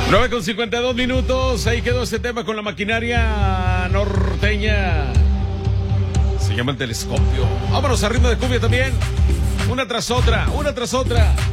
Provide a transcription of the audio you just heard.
9:52. Ahí quedó este tema con la maquinaria norteña. Se llama el telescopio. Vámonos a ritmo de cumbia también. Una tras otra.